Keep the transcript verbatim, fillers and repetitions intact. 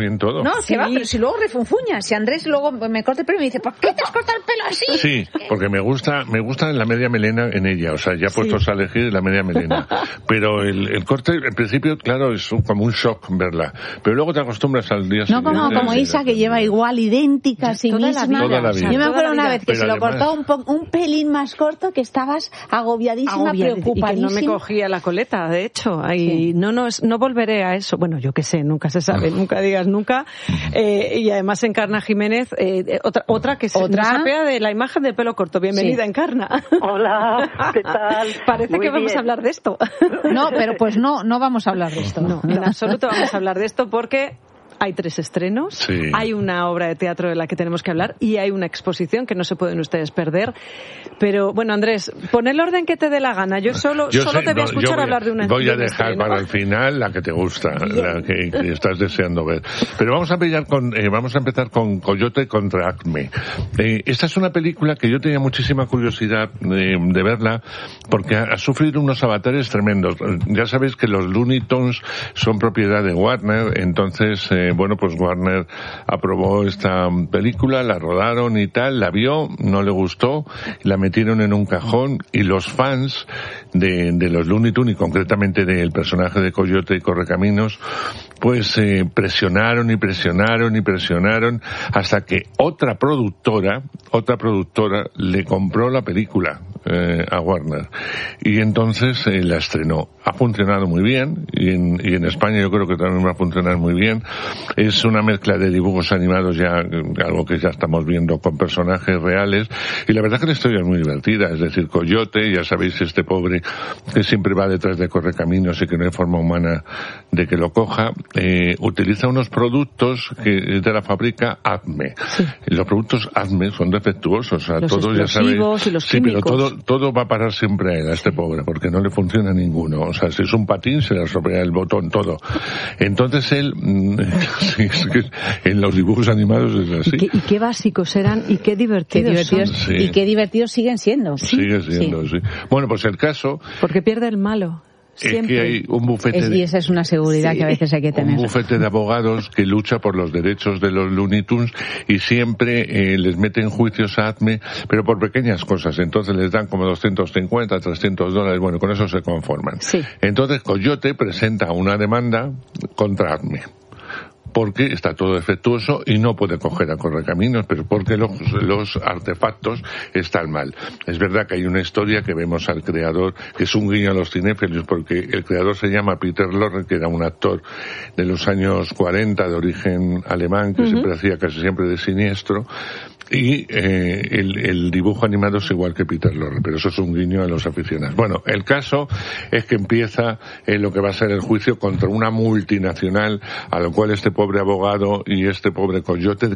bien todo. No, sí. que va, pero si luego refunfuña. Si Andrés luego me corta el pelo y me dice, ¿por qué te has cortado el pelo así? Sí, porque me gusta me gusta la media melena en ella. O sea, ya puestos sí. a elegir la media melena. Pero el, el corte, en principio, claro, es un, como un shock verla. Pero luego te acostumbras al día no siguiente. No, como, como Isa, que lleva igual, idéntica a sí toda misma. La vida. Toda la vida. Yo me acuerdo una vez que pero se lo además... cortó un, po, un pelín más corto, que estabas agobiadísima, Agobiada, preocupadísima. Y que no me cogía la coleta, de hecho. Y sí. no, no, no volveré a eso. Bueno, yo qué sé, nunca se sabe, nunca digas nunca. Eh, y además Encarna Jiménez, eh, otra, otra que se ¿Otra? nos apea de la imagen de pelo corto. Bienvenida, sí. Encarna. Hola, ¿qué tal? Parece Muy que vamos bien. a hablar de esto. No, pero pues no, no vamos a hablar de esto. No, en absoluto vamos a hablar de esto porque hay tres estrenos, sí. hay una obra de teatro de la que tenemos que hablar y hay una exposición que no se pueden ustedes perder. Pero, bueno, Andrés, pon el orden que te dé la gana. Yo solo, yo solo sé, te voy a no, escuchar voy a, hablar de una Voy a de un dejar estreno. para el final la que te gusta, la que, que estás deseando ver. Pero vamos a empezar con, eh, vamos a empezar con Coyote contra Acme. Eh, esta es una película que yo tenía muchísima curiosidad de, de verla porque ha, ha sufrido unos avatares tremendos. Ya sabéis que los Looney Tunes son propiedad de Warner, entonces, eh, bueno, pues Warner aprobó esta película, la rodaron y tal, la vio, no le gustó, la metieron en un cajón y los fans de, de los Looney Tunes y concretamente del personaje de Coyote y Correcaminos, pues eh, presionaron y presionaron y presionaron hasta que otra productora, otra productora le compró la película eh, a Warner y entonces eh, la estrenó. Ha funcionado muy bien y en, y en España yo creo que también va a funcionar muy bien. Es una mezcla de dibujos animados, ya algo que ya estamos viendo con personajes reales, y la verdad que la historia es muy divertida. Es decir, Coyote, ya sabéis, este pobre que siempre va detrás de Correcaminos y que no hay forma humana de que lo coja, eh, utiliza unos productos que es de la fábrica Acme. Sí. Los productos Acme son defectuosos, o sea, los todos ya sabéis. Y los sí, químicos. pero todo, todo va a parar siempre a él, a este pobre, porque no le funciona ninguno. O sea, si es un patín, se le estropea el botón, todo. Entonces él, sí, es que en los dibujos animados es así. ¿Y qué, y qué básicos eran y qué divertidos, qué divertidos son. sí. Y qué divertidos siguen siendo. ¿Sí? Sigue siendo, sí. sí. Bueno, pues el caso... Porque pierde el malo. Siempre. Es que hay un bufete es, de, y esa es una seguridad sí. que a veces hay que tener. Un bufete de abogados que lucha por los derechos de los Looney Tunes y siempre eh, les meten juicios a Acme, pero por pequeñas cosas. Entonces les dan como doscientos cincuenta, trescientos dólares. Bueno, con eso se conforman. Sí. Entonces Coyote presenta una demanda contra Acme, porque está todo defectuoso y no puede coger a Correcaminos, pero porque los, los artefactos están mal. Es verdad que hay una historia que vemos al creador, que es un guiño a los cinéfilos, porque el creador se llama Peter Lorre, que era un actor de los años cuarenta de origen alemán, que uh-huh. siempre hacía casi siempre de siniestro, y eh, el, el dibujo animado es igual que Peter Lorre, pero eso es un guiño a los aficionados. Bueno, el caso es que empieza eh, lo que va a ser el juicio contra una multinacional, a lo cual este pobre abogado y este pobre Coyote